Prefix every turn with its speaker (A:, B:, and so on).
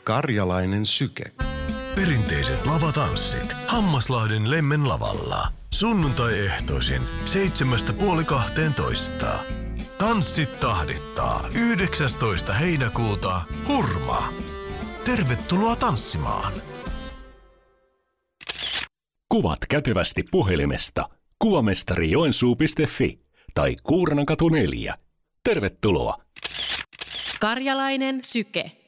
A: Karjalainen syke.
B: Perinteiset lavatanssit Hammaslahden Lemmen lavalla. Sunnuntai-ehtoisin 7:30–12. Tanssit tahdittaa 19. heinäkuuta Hurma. Tervetuloa tanssimaan.
C: Kuvat kätevästi puhelimesta kuvamestarijoensuu.fi tai Kuurnankatu 4. Tervetuloa.
D: Karjalainen syke.